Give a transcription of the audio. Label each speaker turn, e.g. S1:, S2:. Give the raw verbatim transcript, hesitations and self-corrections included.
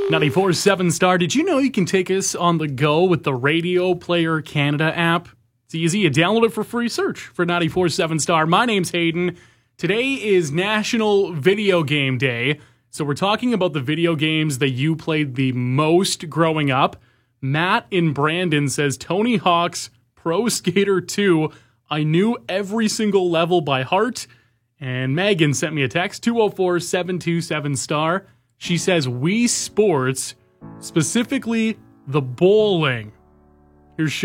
S1: ninety-four seven Star, did you know you can take us on the go with the Radio Player Canada app? It's easy. You download it for free. Search for ninety-four seven Star. My name's Hayden. Today is National Video Game Day, so we're talking about the video games that you played the most growing up. Matt in Brandon says Tony Hawk's Pro Skater two. I knew every single level by heart. And Megan sent me a text, two oh four, seven two seven star. She says Wii Sports, specifically the bowling. Here's